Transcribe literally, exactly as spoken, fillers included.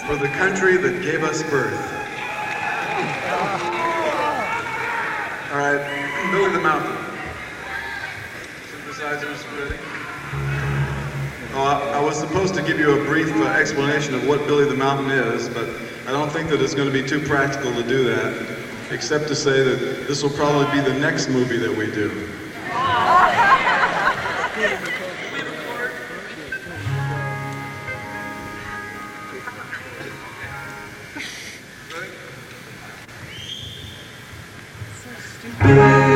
for the country that gave us birth. All right, Billy the Mountain. Synthesizers ready? Oh, I, I was supposed to give you a brief uh, explanation of what Billy the Mountain is, but I don't think that it's going to be too practical to do that, except to say that this will probably be the next movie that we do.